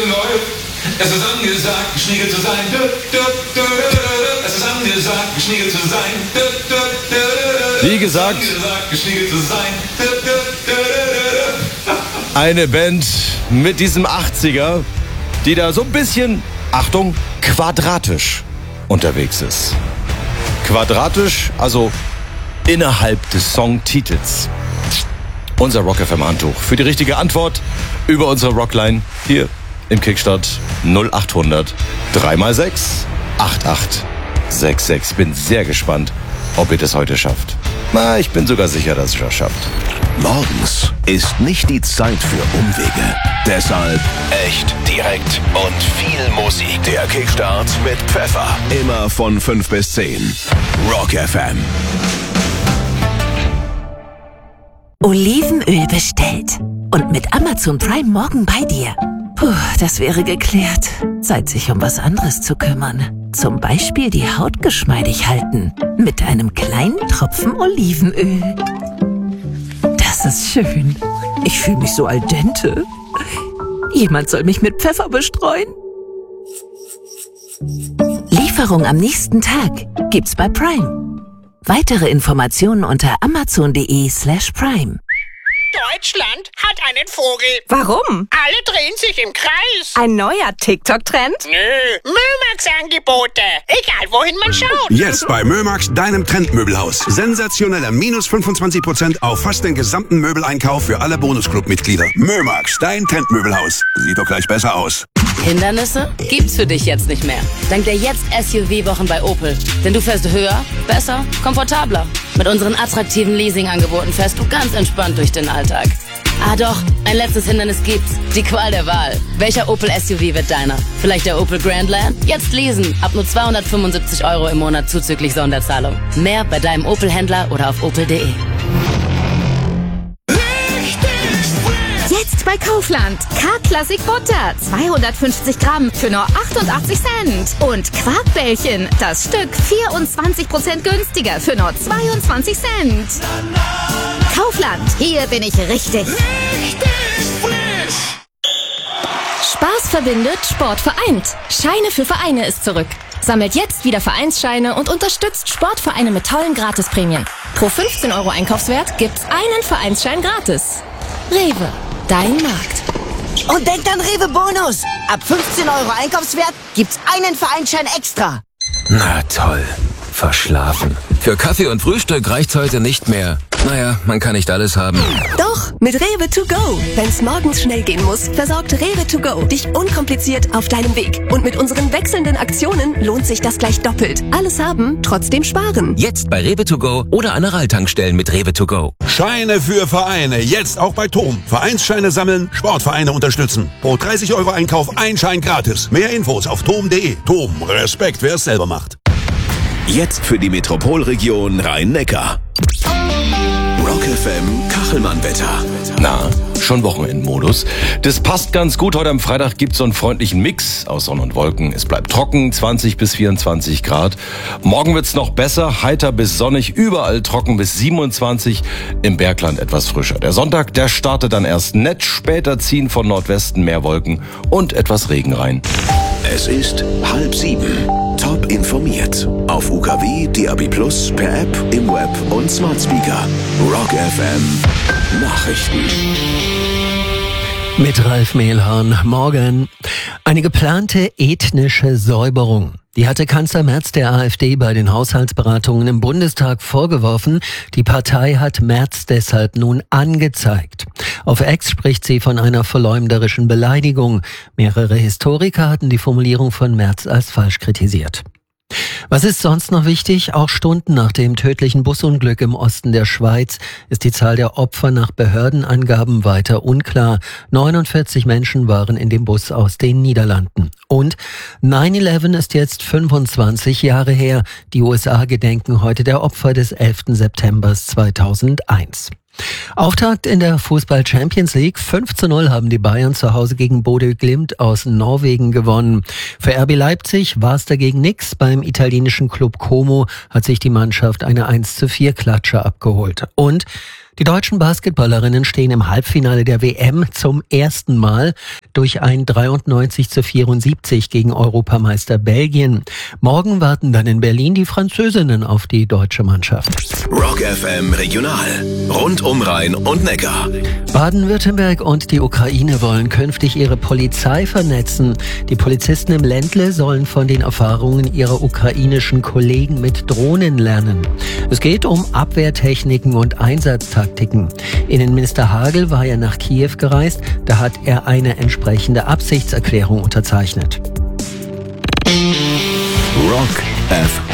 läuft. Es ist angesagt, geschniegelt zu sein. Es ist angesagt, geschniegelt zu sein. Wie gesagt, geschniegelt zu sein. eine Band mit diesem 80er, die da so ein bisschen, Achtung, quadratisch unterwegs ist. Quadratisch, also innerhalb des Songtitels. Unser Rock FM Handtuch für die richtige Antwort über unsere Rockline hier im Kickstart 0800 3x6 8866. Bin sehr gespannt, ob ihr das heute schafft. Na, ich bin sogar sicher, dass ihr das schafft. Morgens ist nicht die Zeit für Umwege. Deshalb echt direkt und viel Musik. Der Kickstart mit Pfeffer. Immer von 5 bis 10. Rock FM. Olivenöl bestellt. Und mit Amazon Prime morgen bei dir. Puh, das wäre geklärt. Zeit, sich um was anderes zu kümmern. Zum Beispiel die Haut geschmeidig halten. Mit einem kleinen Tropfen Olivenöl. Das ist schön. Ich fühle mich so al dente. Jemand soll mich mit Pfeffer bestreuen. Lieferung am nächsten Tag gibt's bei Prime. Weitere Informationen unter amazon.de/prime. Deutschland hat einen Vogel. Warum? Alle drehen sich im Kreis. Ein neuer TikTok-Trend? Nö, Mömax-Angebote. Egal, wohin man schaut. Jetzt bei Mömax, deinem Trendmöbelhaus. Sensationelle minus 25% auf fast den gesamten Möbeleinkauf für alle Bonusclub-Mitglieder. Mömax, dein Trendmöbelhaus. Sieht doch gleich besser aus. Hindernisse gibt's für dich jetzt nicht mehr. Dank der Jetzt-SUV-Wochen bei Opel. Denn du fährst höher, besser, komfortabler. Mit unseren attraktiven Leasing-Angeboten fährst du ganz entspannt durch den Alltag. Ah doch, ein letztes Hindernis gibt's. Die Qual der Wahl. Welcher Opel-SUV wird deiner? Vielleicht der Opel Grandland? Jetzt leasen. Ab nur 275 € im Monat zuzüglich Sonderzahlung. Mehr bei deinem Opel-Händler oder auf opel.de. Jetzt bei Kaufland. K-Classic Butter, 250 Gramm für nur 88 Cent. Und Quarkbällchen, das Stück 24% günstiger für nur 22 Cent. Kaufland, hier bin ich richtig. Spaß verbindet, Sport vereint. Scheine für Vereine ist zurück. Sammelt jetzt wieder Vereinsscheine und unterstützt Sportvereine mit tollen Gratisprämien. Pro 15 € Einkaufswert gibt's einen Vereinsschein gratis. Rewe, dein Markt. Und denkt an Rewe Bonus. Ab 15 € Einkaufswert gibt's einen Vereinsschein extra. Na toll. Verschlafen. Für Kaffee und Frühstück reicht's heute nicht mehr. Naja, man kann nicht alles haben. Doch, mit Rewe to go. Wenn's morgens schnell gehen muss, versorgt Rewe to go dich unkompliziert auf deinem Weg. Und mit unseren wechselnden Aktionen lohnt sich das gleich doppelt. Alles haben, trotzdem sparen. Jetzt bei Rewe to go oder an Aral-Tankstellen mit Rewe to go. Scheine für Vereine. Jetzt auch bei TOM. Vereinsscheine sammeln, Sportvereine unterstützen. Pro 30 € Einkauf ein Schein gratis. Mehr Infos auf tom.de. TOM. Respekt, wer es selber macht. Jetzt für die Metropolregion Rhein-Neckar. Rock FM Kachelmann-Wetter. Na, schon Wochenendmodus. Das passt ganz gut. Heute am Freitag gibt's so einen freundlichen Mix aus Sonne und Wolken. Es bleibt trocken, 20 bis 24 Grad. Morgen wird's noch besser, heiter bis sonnig, überall trocken bis 27, im Bergland etwas frischer. Der Sonntag, der startet dann erst nett, später ziehen von Nordwesten mehr Wolken und etwas Regen rein. Es ist 6:30. Top informiert. Auf UKW, DAB+, per App, im Web und Smart Speaker. Rock FM Nachrichten. Mit Ralf Mehlhorn. Morgen. Eine geplante ethnische Säuberung. Die hatte Kanzler Merz der AfD bei den Haushaltsberatungen im Bundestag vorgeworfen. Die Partei hat Merz deshalb nun angezeigt. Auf X spricht sie von einer verleumderischen Beleidigung. Mehrere Historiker hatten die Formulierung von Merz als falsch kritisiert. Was ist sonst noch wichtig? Auch Stunden nach dem tödlichen Busunglück im Osten der Schweiz ist die Zahl der Opfer nach Behördenangaben weiter unklar. 49 Menschen waren in dem Bus aus den Niederlanden. Und 9/11 ist jetzt 25 Jahre her. Die USA gedenken heute der Opfer des 11. September 2001. Auftakt in der Fußball-Champions League. 5:0 haben die Bayern zu Hause gegen Bodø Glimt aus Norwegen gewonnen. Für RB Leipzig war es dagegen nix. Beim italienischen Club Como hat sich die Mannschaft eine 1:4 Klatsche abgeholt. Und die deutschen Basketballerinnen stehen im Halbfinale der WM zum ersten Mal. durch ein 93:74 gegen Europameister Belgien. Morgen warten dann in Berlin die Französinnen auf die deutsche Mannschaft. Rock FM Regional. Rund um Rhein und Neckar. Baden-Württemberg und die Ukraine wollen künftig ihre Polizei vernetzen. Die Polizisten im Ländle sollen von den Erfahrungen ihrer ukrainischen Kollegen mit Drohnen lernen. Es geht um Abwehrtechniken und Einsatztaktiken. Innenminister Hagel war ja nach Kiew gereist. Da hat er eine entsprechende Absichtserklärung unterzeichnet. Rock FM.